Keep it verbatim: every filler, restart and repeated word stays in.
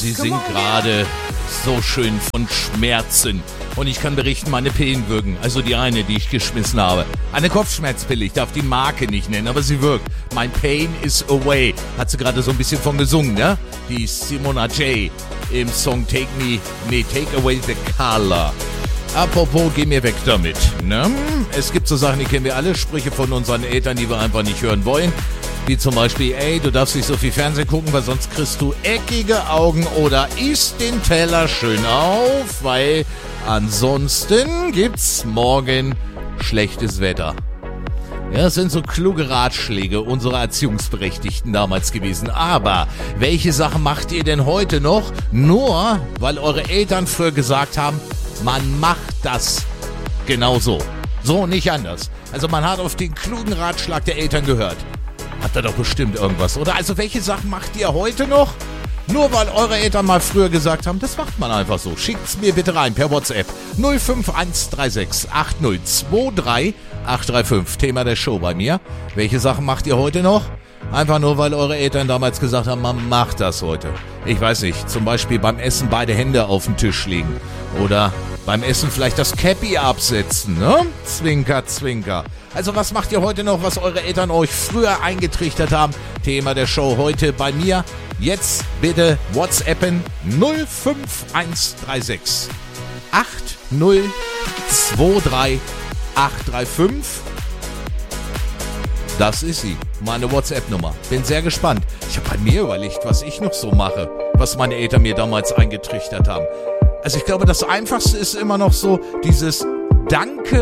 sie singt gerade so schön von Schmerzen. Und ich kann berichten, meine Pillen wirken. Also die eine, die ich geschmissen habe. Eine Kopfschmerzpille, ich darf die Marke nicht nennen, aber sie wirkt. My pain is away. Hat sie gerade so ein bisschen von gesungen, ne? Die Simona J. im Song Take Me, nee, Take Away the Color. Apropos, geh mir weg damit, ne? Es gibt so Sachen, die kennen wir alle, Sprüche von unseren Eltern, die wir einfach nicht hören wollen. Wie zum Beispiel, ey, du darfst nicht so viel Fernsehen gucken, weil sonst kriegst du eckige Augen oder isst den Teller schön auf, weil ansonsten gibt's morgen schlechtes Wetter. Ja, das sind so kluge Ratschläge unserer Erziehungsberechtigten damals gewesen. Aber welche Sachen macht ihr denn heute noch? Nur, weil eure Eltern früher gesagt haben, man macht das genauso. So, nicht anders. Also man hat auf den klugen Ratschlag der Eltern gehört. Habt ihr doch bestimmt irgendwas, oder? Also welche Sachen macht ihr heute noch? Nur weil eure Eltern mal früher gesagt haben, das macht man einfach so. Schickt's mir bitte rein per WhatsApp. null fünf eins drei sechs acht null zwei drei acht drei fünf. Thema der Show bei mir. Welche Sachen macht ihr heute noch? Einfach nur, weil eure Eltern damals gesagt haben, man macht das heute. Ich weiß nicht, zum Beispiel beim Essen beide Hände auf den Tisch legen. Oder beim Essen vielleicht das Cappy absetzen, ne? Zwinker, zwinker. Also was macht ihr heute noch, was eure Eltern euch früher eingetrichtert haben? Thema der Show heute bei mir. Jetzt bitte WhatsAppen null fünf eins drei sechs acht null zwei drei acht drei fünf. Das ist sie, meine WhatsApp-Nummer. Bin sehr gespannt. Ich habe bei mir überlegt, was ich noch so mache, was meine Eltern mir damals eingetrichtert haben. Also ich glaube, das Einfachste ist immer noch so dieses Danke